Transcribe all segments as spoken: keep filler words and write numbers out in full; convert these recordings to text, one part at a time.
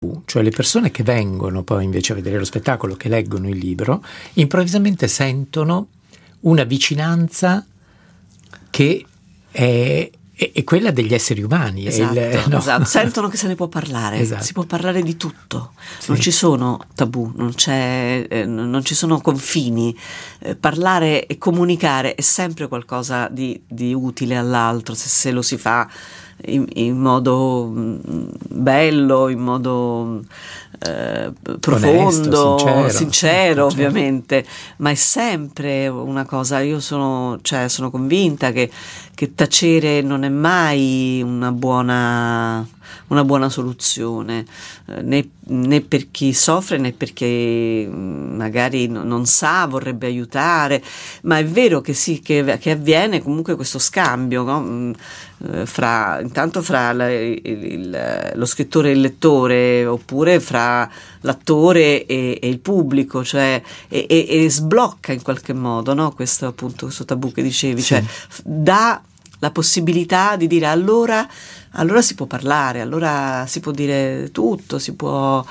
Cioè le persone che vengono poi invece a vedere lo spettacolo, che leggono il libro, improvvisamente sentono una vicinanza che è, è, è quella degli esseri umani. Esatto, è il, no? esatto. Sentono che se ne può parlare, esatto. Si può parlare di tutto, sì. Non ci sono tabù, non, c'è, eh, non ci sono confini. Eh, parlare e comunicare è sempre qualcosa di, di utile all'altro, se, se lo si fa In, in modo bello, in modo eh, profondo, onesto, sincero, sincero ovviamente, ma è sempre una cosa. Io sono, cioè, sono convinta che, che tacere non è mai una buona, una buona soluzione, eh, né, né per chi soffre né per chi magari no, non sa, vorrebbe aiutare, ma è vero che sì, che, che avviene comunque questo scambio, no? Fra, intanto fra la, il, il, lo scrittore e il lettore, oppure fra l'attore e, e il pubblico, cioè e, e, e sblocca in qualche modo, no? Questo appunto questo tabù che dicevi, sì. Cioè dà la possibilità di dire allora allora si può parlare, allora si può dire tutto, si può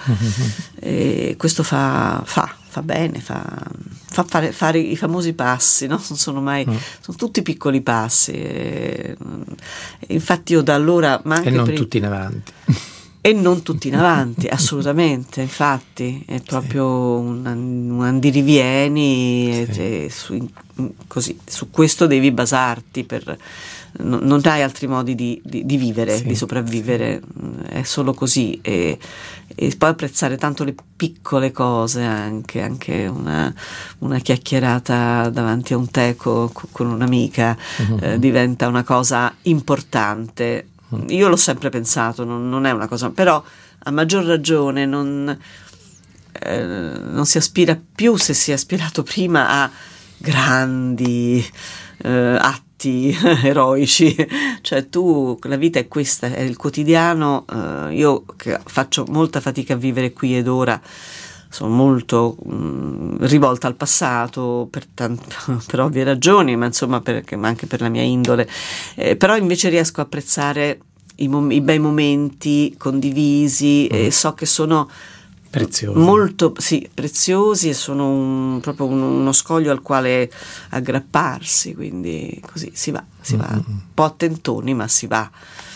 e questo fa fa fa bene, fa, fa fare, fare i famosi passi, no? Non sono mai, mm. sono tutti piccoli passi. E, e infatti io da allora, ma anche e non per tutti in avanti. E non tutti in avanti, assolutamente, infatti è proprio sì. un, un andirivieni, sì. e, e su, così, su questo devi basarti, per non, non hai altri modi di, di, di vivere, sì. di sopravvivere, sì. È solo così, e, e poi apprezzare tanto le piccole cose, anche, anche una, una chiacchierata davanti a un tè con, con un'amica uh-huh. eh, diventa una cosa importante. Io l'ho sempre pensato, non, non è una cosa, però a maggior ragione non, eh, non si aspira più, se si è aspirato prima, a grandi eh, atti eroici, cioè tu, la vita è questa, è il quotidiano. eh, io che faccio molta fatica a vivere qui ed ora, sono molto mh, rivolta al passato per, tanto, per ovvie ragioni, ma insomma perché, ma anche per la mia indole, eh, però invece riesco a apprezzare i, mom- i bei momenti condivisi, mm. e so che sono preziosi, molto sì, preziosi, e sono un, proprio un, uno scoglio al quale aggrapparsi, quindi così si va, si mm-hmm. va un po' a tentoni, ma si va.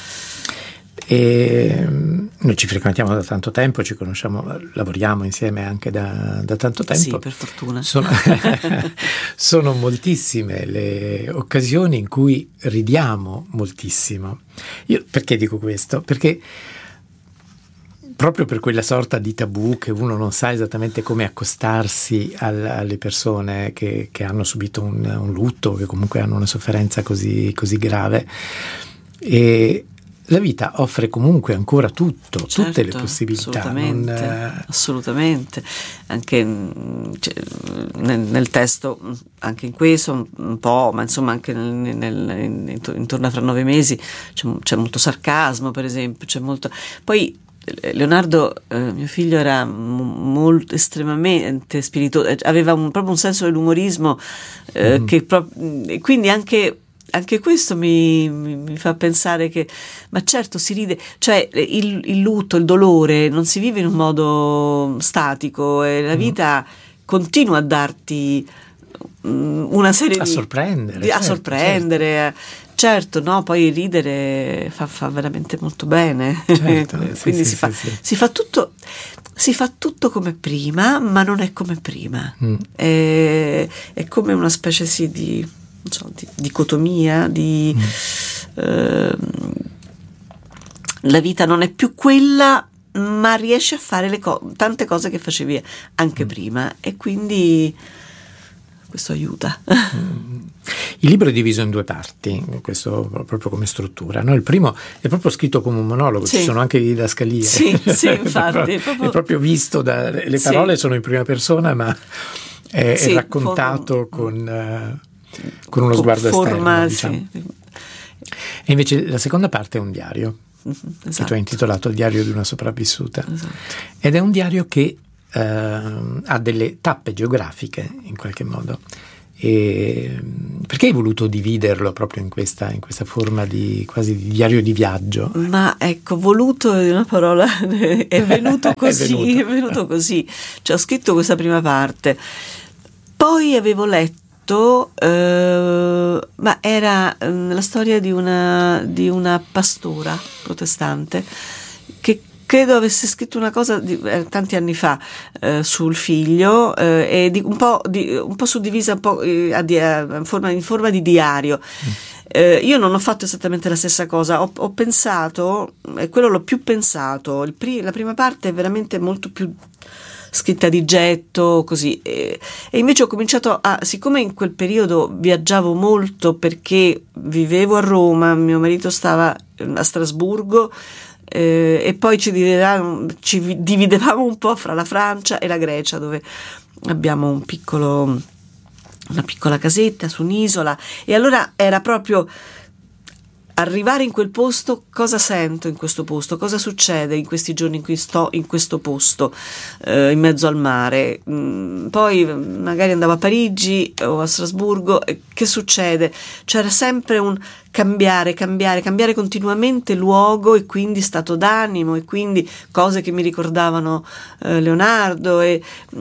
E noi ci frequentiamo da tanto tempo, ci conosciamo, lavoriamo insieme anche da, da tanto tempo. Sì, per fortuna. Sono, sono moltissime le occasioni in cui ridiamo moltissimo. Io perché dico questo? Perché proprio per quella sorta di tabù che uno non sa esattamente come accostarsi al, alle persone che, che hanno subito un, un lutto, che comunque hanno una sofferenza così, così grave, e la vita offre comunque ancora tutto, certo, tutte le possibilità. Assolutamente, non, assolutamente. Anche cioè, nel, nel testo, anche in questo un po', ma insomma anche nel, nel, intorno a Fra nove mesi c'è, c'è molto sarcasmo, per esempio, c'è molto. Poi Leonardo, eh, mio figlio, era molto estremamente spiritoso, aveva un, proprio un senso dell'umorismo, eh, mm. che pro- quindi anche Anche questo mi, mi, mi fa pensare che, ma certo si ride, cioè il, il lutto, il dolore non si vive in un modo statico, e la vita mm. continua a darti una serie a di... sorprendere. Di, a certo, sorprendere, certo. certo, no? Poi ridere fa, fa veramente molto bene, certo, quindi sì, si, sì, fa, sì, sì. si fa tutto... Si fa tutto come prima, ma non è come prima. Mm. È, è come una specie sì, di... non so, di dicotomia, di mm. eh, la vita non è più quella, ma riesci a fare le co- tante cose che facevi anche mm. prima, e quindi questo aiuta. Mm. Il libro è diviso in due parti, questo proprio come struttura, no? Il primo è proprio scritto come un monologo, sì. Ci sono anche le didascalie. Sì, sì, infatti. è, proprio, è proprio visto, da, le parole sì. sono in prima persona, ma è, sì, è raccontato for- con... Uh, con uno sguardo forma, esterno, diciamo. Sì. E invece la seconda parte è un diario, mm-hmm, esatto. che tu hai intitolato Il diario di una sopravvissuta, esatto. Ed è un diario che eh, ha delle tappe geografiche in qualche modo, E perché hai voluto dividerlo proprio in questa, in questa forma di quasi di diario di viaggio? Ma ecco, voluto è una parola, è venuto così, è, venuto. è venuto così. Cioè, ho scritto questa prima parte, poi avevo letto, eh, ma era eh, la storia di una, di una pastora protestante che credo avesse scritto una cosa di, eh, tanti anni fa eh, sul figlio eh, e di, un, po di, un po' suddivisa un po', eh, a, a, in, forma, in forma di diario. Mm. Eh, io non ho fatto esattamente la stessa cosa, ho, ho pensato, e quello l'ho più pensato, il pri la prima parte è veramente molto più scritta di getto, così, e, e invece ho cominciato a, siccome in quel periodo viaggiavo molto perché vivevo a Roma, mio marito stava a Strasburgo, Eh, e poi ci dividevamo, ci dividevamo un po' fra la Francia e la Grecia, dove abbiamo un piccolo, una piccola casetta su un'isola, e allora era proprio arrivare in quel posto, cosa sento in questo posto, cosa succede in questi giorni in cui sto in questo posto, eh, in mezzo al mare. Mm, poi magari andavo a Parigi o a Strasburgo, eh, che succede? C'era sempre un cambiare, cambiare, cambiare continuamente luogo e quindi stato d'animo, e quindi cose che mi ricordavano eh, Leonardo, e,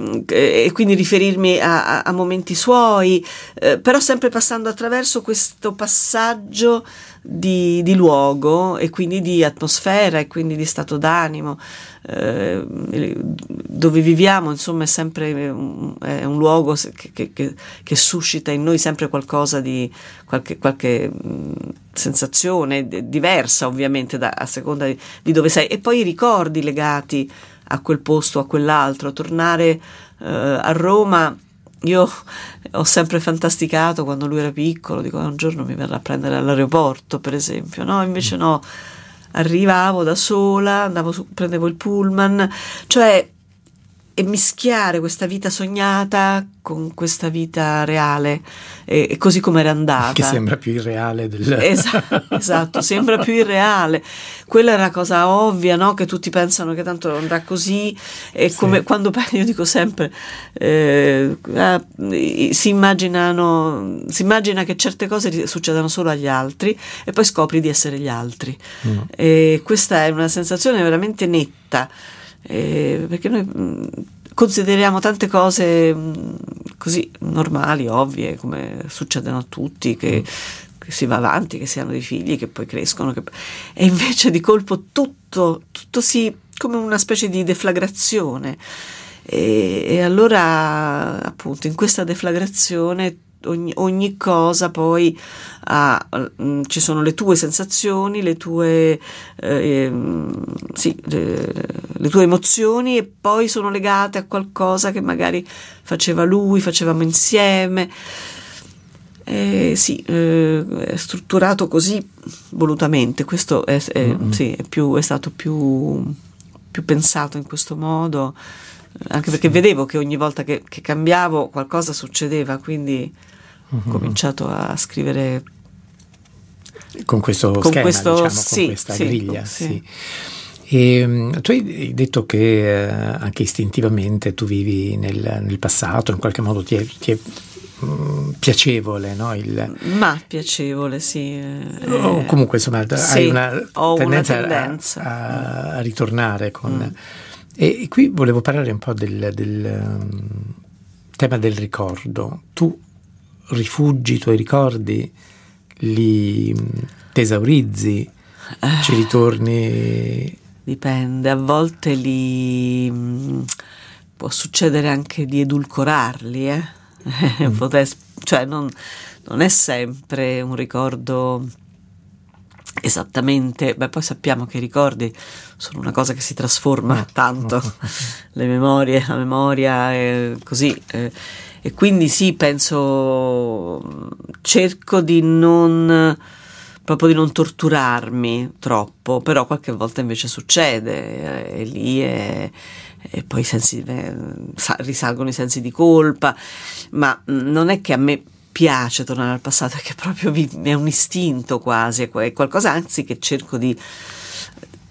e quindi riferirmi a, a, a momenti suoi, eh, però sempre passando attraverso questo passaggio di, di luogo e quindi di atmosfera e quindi di stato d'animo. Eh, dove viviamo, insomma, è sempre un, è un luogo che, che, che suscita in noi sempre qualcosa di qualche, qualche mh, sensazione diversa, ovviamente da, a seconda di, di dove sei, e poi i ricordi legati a quel posto, a quell'altro. Tornare eh, a Roma, io ho sempre fantasticato quando lui era piccolo, dico un giorno mi verrà a prendere all'aeroporto, per esempio, no? Invece no, arrivavo da sola, andavo su, prendevo il pullman, cioè, e mischiare questa vita sognata con questa vita reale, e, e così come era andata. Che sembra più irreale del... Esatto, esatto, sembra più irreale. Quella è una cosa ovvia, no? Che tutti pensano che tanto andrà così, e sì. Come quando io dico sempre, eh, eh, si immaginano, si immagina che certe cose succedano solo agli altri e poi scopri di essere gli altri. Mm. E questa è una sensazione veramente netta. Eh, perché noi mh, consideriamo tante cose mh, così normali, ovvie, come succedono a tutti, che, mm. che si va avanti, che si hanno dei figli, che poi crescono, che... e invece di colpo tutto, tutto si, come una specie di deflagrazione, e, e allora appunto in questa deflagrazione Ogni, ogni cosa poi ha, mh, ci sono le tue sensazioni, le tue eh, sì, le, le tue emozioni, e poi sono legate a qualcosa che magari faceva lui, facevamo insieme. Eh, sì, eh, è strutturato così volutamente. Questo è, è, mm-hmm. sì, è, più, è stato più, più pensato in questo modo, anche perché sì. Vedevo che ogni volta che, che cambiavo qualcosa succedeva, quindi ho mm-hmm. cominciato a scrivere con questo con schema, questo, diciamo, sì, con questa sì, griglia. Sì. Sì. E, tu hai detto che eh, anche istintivamente tu vivi nel, nel passato, in qualche modo ti è, ti è mh, piacevole, no? Il, Ma piacevole, sì. Eh, o comunque, insomma, sì, hai una ho tendenza, una tendenza. A, a, a ritornare con... Mm. E, e qui volevo parlare un po' del, del um, tema del ricordo. Tu rifugi i tuoi ricordi, li tesaurizzi, ci ritorni? Dipende, a volte li mh, può succedere anche di edulcorarli, eh? Mm. Potes, cioè non, non è sempre un ricordo esattamente, beh, poi sappiamo che i ricordi sono una cosa che si trasforma tanto, le memorie, la memoria è così, eh, e quindi sì, penso, cerco di non proprio di non torturarmi troppo, però qualche volta invece succede, e lì è, e poi i sensi, eh, risalgono i sensi di colpa, ma non è che a me piace tornare al passato, è che proprio vi, è un istinto quasi, è qualcosa anzi che cerco di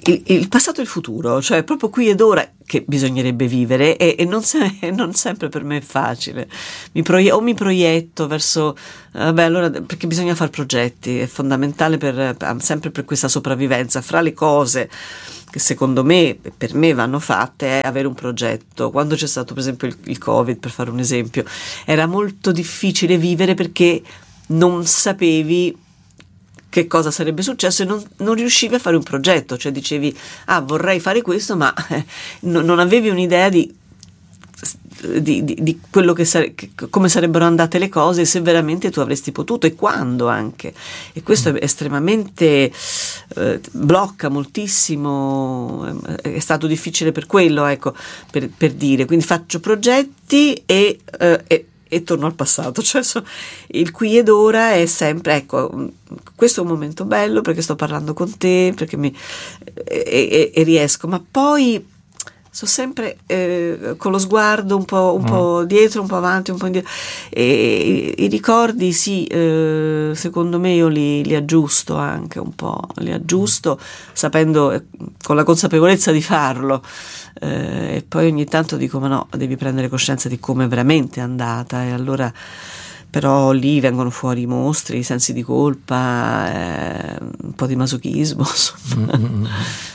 il, il passato e il futuro, cioè proprio qui ed ora che bisognerebbe vivere, e, e non, se, non sempre per me è facile. Mi proie- o mi proietto verso, vabbè, allora, perché bisogna fare progetti, è fondamentale per, sempre per questa sopravvivenza. Fra le cose che secondo me, per me vanno fatte, è avere un progetto. Quando c'è stato per esempio il, il Covid, per fare un esempio, era molto difficile vivere perché non sapevi che cosa sarebbe successo e non, non riuscivi a fare un progetto, cioè dicevi ah vorrei fare questo, ma eh, no, non avevi un'idea di, di, di, di quello che, sare, che come sarebbero andate le cose, se veramente tu avresti potuto e quando anche, e questo è estremamente eh, blocca moltissimo, è stato difficile per quello, ecco, per, per dire, quindi faccio progetti e, eh, e e torno al passato, cioè so, il qui ed ora è sempre, ecco, questo è un momento bello perché sto parlando con te, perché mi e, e, e riesco, ma poi sto sempre eh, con lo sguardo un po', un mm. po' dietro, un po' avanti, un po' indietro, e i, i ricordi sì, eh, secondo me io li, li aggiusto anche un po', li aggiusto sapendo, eh, con la consapevolezza di farlo. Eh, e poi ogni tanto dico ma no, devi prendere coscienza di come veramente è andata, e allora però lì vengono fuori i mostri, i sensi di colpa, eh, un po' di masochismo. Mm-hmm.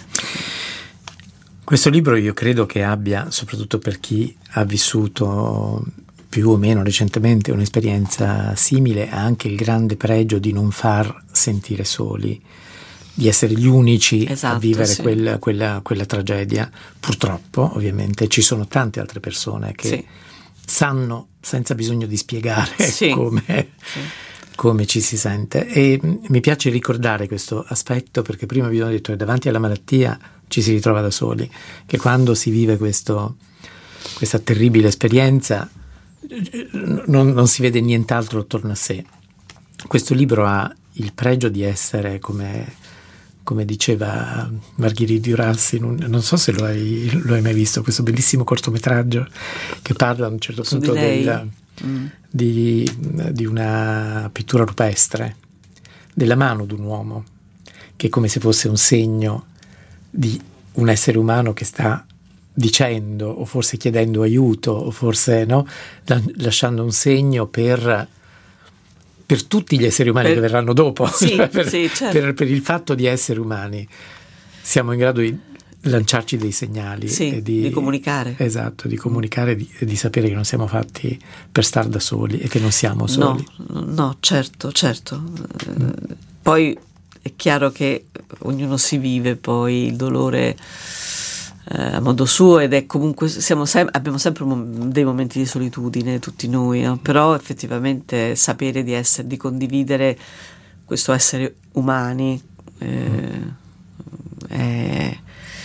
Questo libro io credo che abbia, soprattutto per chi ha vissuto più o meno recentemente un'esperienza simile, ha anche il grande pregio di non far sentire soli, di essere gli unici esatto, a vivere sì. quella, quella, quella tragedia. Purtroppo, ovviamente, ci sono tante altre persone che sì. sanno, senza bisogno di spiegare sì. come, sì. come ci si sente. E mi piace ricordare questo aspetto, perché prima abbiamo detto che davanti alla malattia ci si ritrova da soli, che quando si vive questo, questa terribile esperienza non, non si vede nient'altro attorno a sé. Questo libro ha il pregio di essere, come come diceva Margherita Duras, non so se lo hai, lo hai mai visto, questo bellissimo cortometraggio che parla a un certo Su punto di, del, mm. di, di una pittura rupestre, della mano di un uomo, che è come se fosse un segno di un essere umano che sta dicendo, o forse chiedendo aiuto, o forse no, lasciando un segno per... per tutti gli esseri umani per, che verranno dopo, sì, per, sì, certo. per, per il fatto di essere umani, siamo in grado di lanciarci dei segnali sì, e di, di comunicare. Esatto, di comunicare e di, di sapere che non siamo fatti per star da soli e che non siamo soli. No, no, certo, certo. Mm. Poi è chiaro che ognuno si vive poi il dolore a modo suo, ed è comunque siamo sem- abbiamo sempre un, dei momenti di solitudine tutti noi, no? Però effettivamente sapere di essere, di condividere questo essere umani eh, è,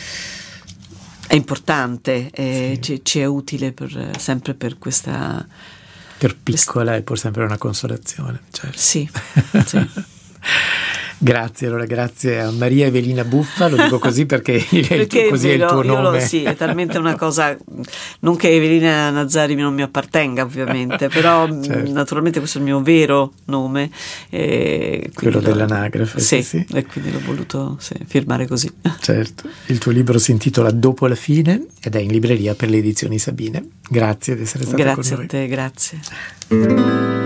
è importante, è, sì. ci, ci è utile per, sempre per questa per piccola è pur sempre una consolazione, certo. Sì, sì. Grazie, allora grazie a Maria Evelina Buffa, lo dico così perché, perché così è, vero, è il tuo nome. Lo, sì, è talmente una cosa, non che Evelina Nazzari non mi appartenga ovviamente, però certo. Naturalmente questo è il mio vero nome. E quello dell'anagrafe. Sì, sì, e quindi l'ho voluto sì, firmare così. Certo, il tuo libro si intitola Dopo la fine ed è in libreria per le edizioni Sabine. Grazie di essere stata grazie con noi. Grazie a te, grazie.